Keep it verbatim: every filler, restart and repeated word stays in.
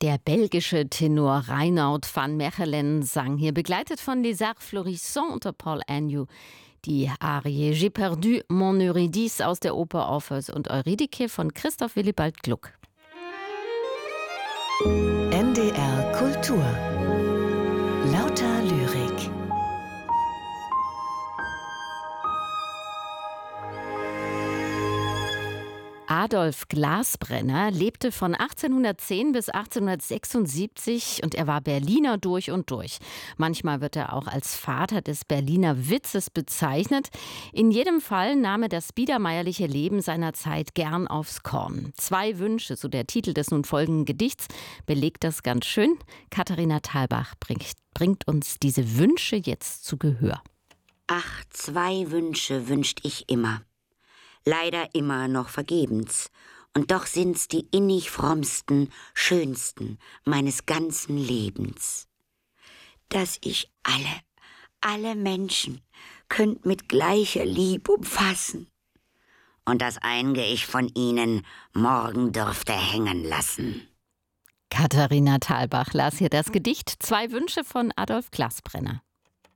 Der belgische Tenor Reinoud van Mechelen sang hier, begleitet von Les Arts Florissants unter Paul Agnew, die Arie J'ai perdu mon Eurydice aus der Oper Orpheus und Eurydike von Christoph Willibald Gluck. N D R Kultur. Lauter Lyrik. Adolf Glasbrenner lebte von achtzehnhundertzehn bis achtzehnhundertsechsundsiebzig und er war Berliner durch und durch. Manchmal wird er auch als Vater des Berliner Witzes bezeichnet. In jedem Fall nahm er das biedermeierliche Leben seiner Zeit gern aufs Korn. Zwei Wünsche, so der Titel des nun folgenden Gedichts, belegt das ganz schön. Katharina Thalbach bringt, bringt uns diese Wünsche jetzt zu Gehör. Ach, zwei Wünsche wünscht ich immer. Leider immer noch vergebens, und doch sind's die innig frommsten, schönsten meines ganzen Lebens. Dass ich alle, alle Menschen könnt mit gleicher Lieb umfassen, und das einge ich von ihnen morgen dürfte hängen lassen. Katharina Thalbach las hier das Gedicht Zwei Wünsche von Adolf Glasbrenner.